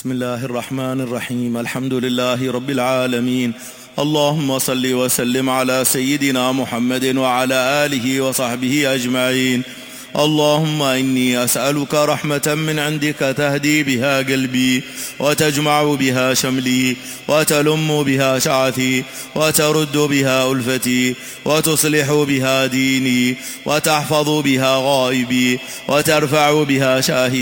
بسم الله الرحمن الرحيم. الحمد لله رب العالمين. اللهم صل وسلم على سيدنا محمد وعلى آله وصحبه أجمعين. اللهم إني أسألك رحمة من عندك تهدي بها قلبي، وتجمع بها شملي، وتلم بها شعثي، وترد بها ألفتي، وتصلح بها ديني، وتحفظ بها غائبي، وترفع بها شاهدي.